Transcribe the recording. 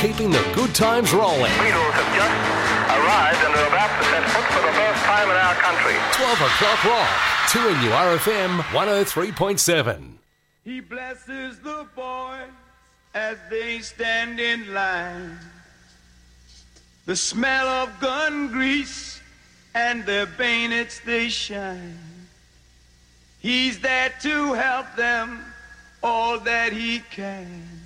keeping the good times rolling. Beatles have just arrived and are about to set foot for the first time in our country. 12 o'clock rock. 2NURFM 103.7. He blesses the boys as they stand in line. The smell of gun grease and their bayonets they shine. He's there to help them all that he can.